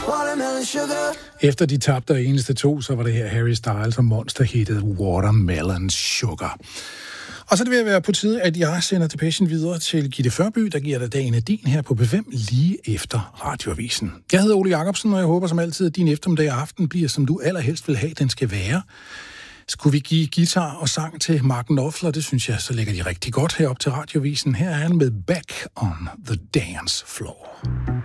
Watermelon sugar. Efter de tabte og eneste to, så var det her Harry Styles og monsterhittet Watermelon Sugar. Og så er det ved at være på tide, at jeg sender Depechen videre til Gitte Førby, der giver dig dagen af din her på B5 lige efter radioavisen. Jeg hedder Ole Jacobsen, og jeg håber som altid, at din eftermiddag og aften bliver, som du allerhelst vil have, den skal være. Skulle vi give guitar og sang til Mark Knopfler? Det synes jeg, så lægger de rigtig godt herop til radioavisen. Her er han med Back on the Dance Floor.